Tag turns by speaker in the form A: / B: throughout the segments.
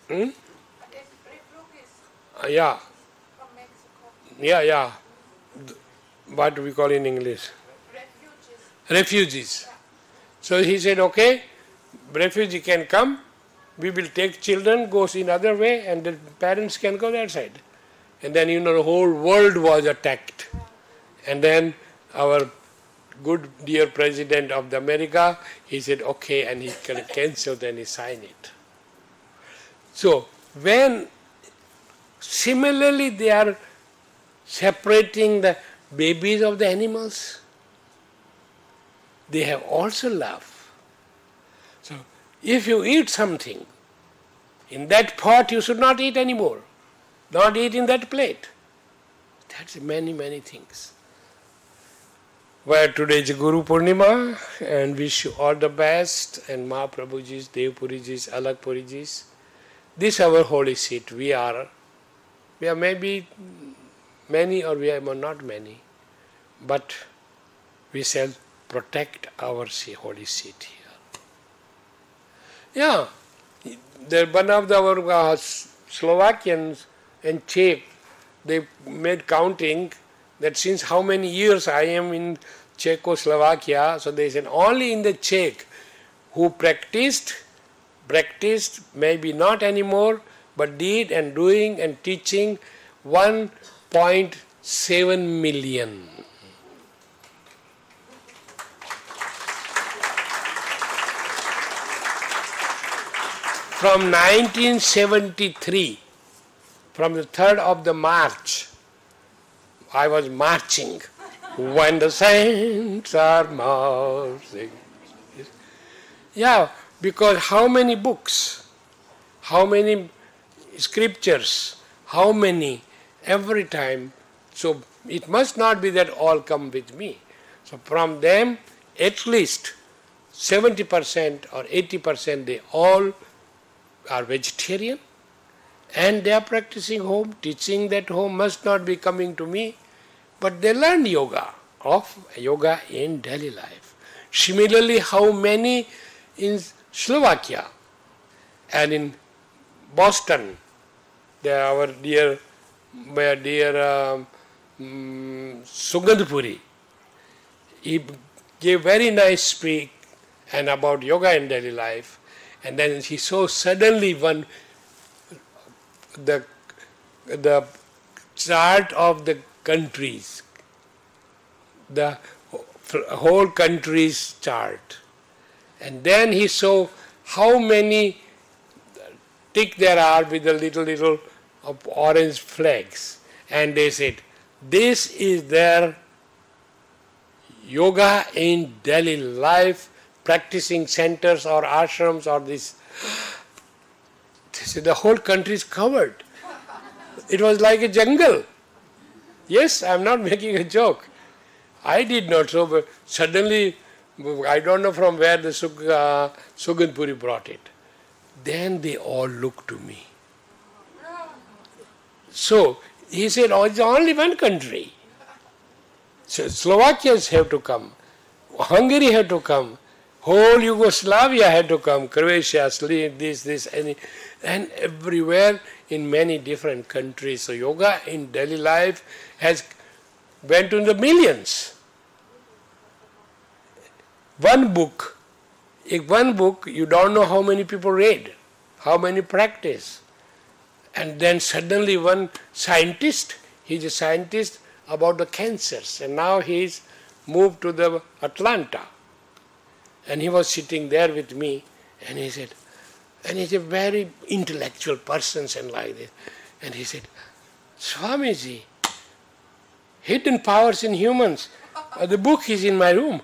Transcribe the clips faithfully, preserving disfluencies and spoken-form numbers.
A: Hmm? Uh, yeah, yeah, yeah. What we call in English? Refugees. So he said, okay, refugee can come, we will take children, goes in other way, and the parents can go that side. And then, you know, the whole world was attacked. And then our good dear president of the America, he said, okay, and he cancelled and he signed it. So, when similarly they are separating the babies of the animals, they have also love. So, if you eat something, in that pot you should not eat anymore. Not eat in that plate. That's many, many things. Well, today is Guru Purnima, and wish you all the best. And Mahaprabhuji's, Devpuriji's, Alakpuriji's. This our holy seat. We are, we are maybe many or we are not many, but we shall protect our holy seat here. Yeah, the, one of the, our uh, Slovakians and Czech, they made counting that since how many years I am in Czechoslovakia, so they said only in the Czech who practiced, practiced maybe not anymore, but did and doing and teaching one point seven million. From nineteen seventy-three, from the third of the March, I was marching when the saints are marching. Yeah, because how many books, how many scriptures, how many, every time. So it must not be that all come with me. So from them, at least seventy percent or eighty percent, they all are vegetarian and they are practicing home, teaching that home must not be coming to me, but they learn yoga, of yoga in daily life. Similarly, how many in Slovakia and in Boston, they are our dear, my dear um, um, Sugandhpuri, he gave very nice speak and about yoga in daily life, and then he saw suddenly one the the chart of the countries, the whole country's chart, and then he saw how many tick there are with the little little of orange flags, and they said this is their yoga in daily life practicing centers or ashrams or this. The whole country is covered. It was like a jungle. Yes, I am not making a joke. I did not so, but suddenly, I don't know from where the Sug, uh, Sugandpuri brought it. Then they all looked to me. So, he said, oh, it's only one country. So Slovakians have to come. Hungary had to come. Whole Yugoslavia had to come. Croatia, this, this, any, and everywhere in many different countries. So yoga in daily life has went to the millions. One book, if one book, you don't know how many people read, how many practice. And then suddenly one scientist, he's a scientist about the cancers, and now he's moved to the Atlanta. And he was sitting there with me, and he said, and he's a very intellectual person and like this. And he said, Swamiji, Hidden Powers in Humans, uh, the book is in my room.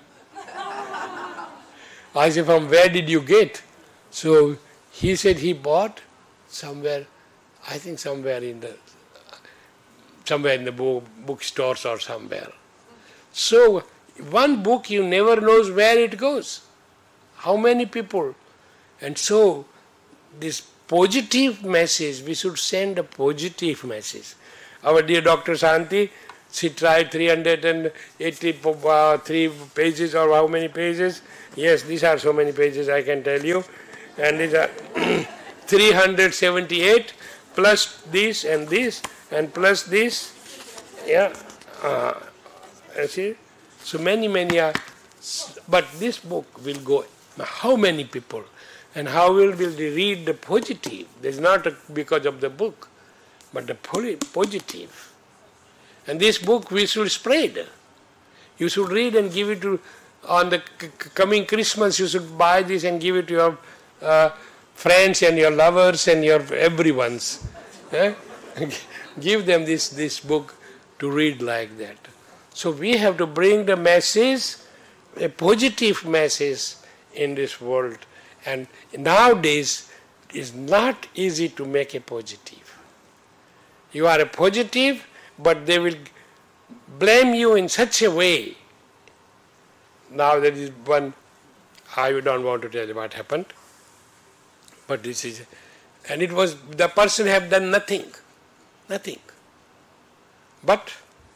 A: I said, from where did you get? So he said he bought somewhere, I think somewhere in the somewhere in the book, bookstores or somewhere. So one book you never knows where it goes. How many people? And so this positive message, we should send a positive message. Our dear Doctor Shanti, she tried three hundred eighty-three pages or how many pages? Yes, these are so many pages I can tell you. And these are three hundred seventy-eight plus this and this and plus this. Yeah. Uh, you see? So many, many are. But this book will go, how many people? And how will, will they read the positive? It's not a, because of the book, but the positive. And this book we should spread. You should read and give it to, on the c- coming Christmas, you should buy this and give it to your uh, friends and your lovers and your everyone's. Eh? Give them this, this book to read like that. So we have to bring the message, a positive message in this world. And nowadays, it's not easy to make a positive. You are a positive, but they will blame you in such a way. Now there is one, I don't want to tell you what happened, but this is, and it was, the person have done nothing, nothing. But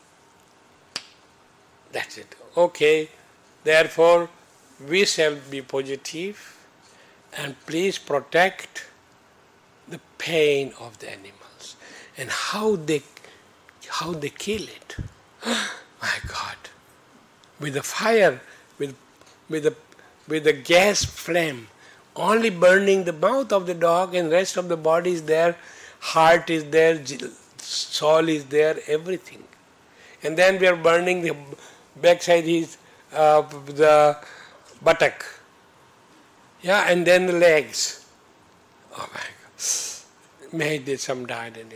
A: that's it. Okay, therefore we shall be positive and please protect the pain of the animals and how they how they kill it. My God, with the fire, with with the with the gas flame, only burning the mouth of the dog and rest of the body is there, heart is there, soul is there, everything. And then we are burning the backside his uh, the buttock. Yeah, and then the legs. Oh my God. May they some died. And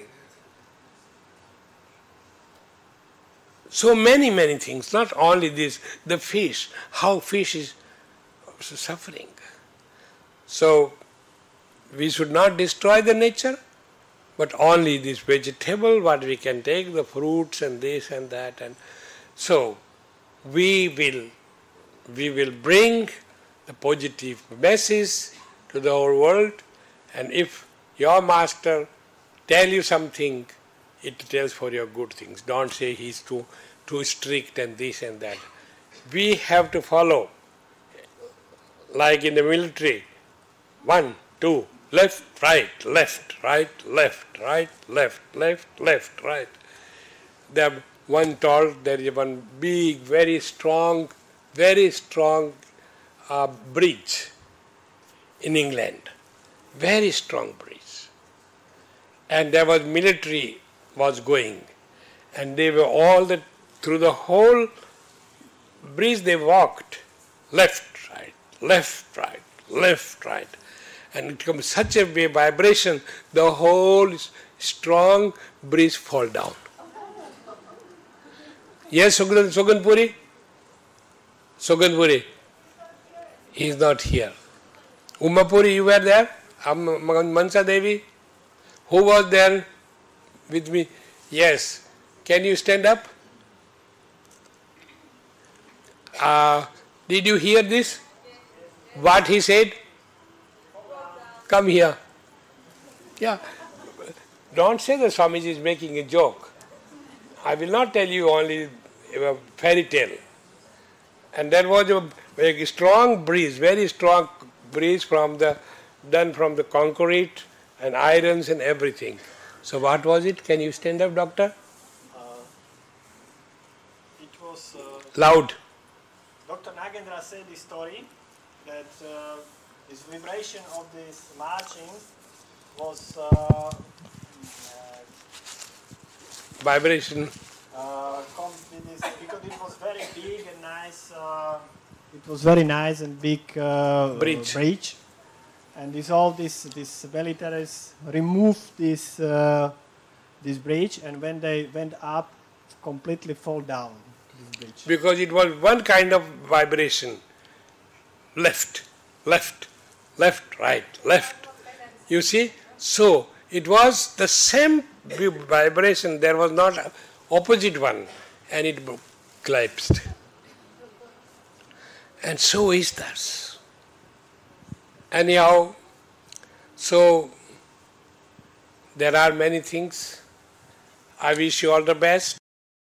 A: so many, many things. Not only this, the fish, how fish is suffering. So we should not destroy the nature, but only this vegetable, what we can take, the fruits and this and that. And so we will, we will bring the positive message to the whole world, and if your master tell you something, it tells for your good things. Don't say he's too too strict and this and that. We have to follow, like in the military, one, two, left, right, left, right, left, right, left, left, left, right. The one told there is one big, very strong, very strong uh, bridge in England, very strong bridge. And there was military was going, and they were all the, through the whole bridge they walked, left, right, left, right, left, right. And it becomes such a vibration, the whole strong bridge fall down. Yes, Soganpuri? Soganpuri. He is not here. Umapuri, you were there? Mansa Devi? Who was there with me? Yes. Can you stand up? Uh, did you hear this? What he said? Come here. Yeah. Don't say that Swamiji is making a joke. I will not tell you only a fairy tale. And there was a very strong breeze, very strong breeze from the done from the concrete and irons and everything. So what was it? Can you stand up, doctor?
B: Uh, it was... Uh,
A: Loud.
B: Doctor Nagendra said this story that uh, this vibration of this marching was... Uh, uh,
A: Vibration.
B: Uh, this, because it was very big and nice. Uh, it was very nice and big uh,
A: bridge.
B: Uh, bridge, and this all this this militaries removed this uh, this bridge, and when they went up, completely fall down this bridge.
A: Because it was one kind of vibration, left, left, left, right, left. You see, so it was the same vibration. There was not opposite one, and it collapsed. And so is that. Anyhow, so there are many things. I wish you all the best.